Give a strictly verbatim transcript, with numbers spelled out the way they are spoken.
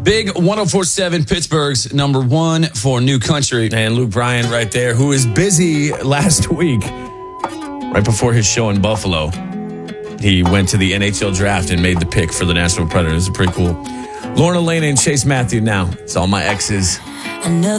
Big one oh four point seven, Pittsburgh's number one for New Country. And Luke Bryan right there, who is busy last week. Right before his show in Buffalo, he went to the N H L draft and made the pick for the Nashville Predators. Pretty cool. Lorna Lane and Chase Matthew now. It's all my exes. Another